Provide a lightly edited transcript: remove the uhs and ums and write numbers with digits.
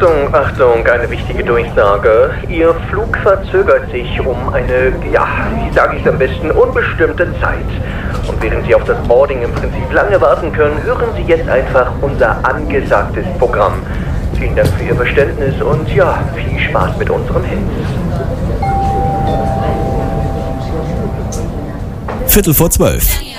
Achtung, Achtung, eine wichtige Durchsage. Ihr Flug verzögert sich um eine, wie sage ich es am besten, unbestimmte Zeit. Und während Sie auf das Boarding im Prinzip lange warten können, hören Sie jetzt einfach unser angesagtes Programm. Vielen Dank für Ihr Verständnis und viel Spaß mit unserem Hit. 11:45.